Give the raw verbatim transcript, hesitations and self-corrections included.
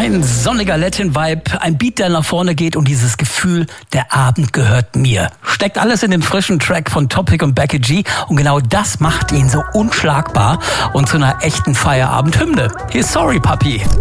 Ein sonniger Latin-Vibe, ein Beat, der nach vorne geht und dieses Gefühl, der Abend gehört mir. Steckt alles in dem frischen Track von Topic und Becky G und genau das macht ihn so unschlagbar und zu einer echten Feierabendhymne. Hier ist Sorry Papi.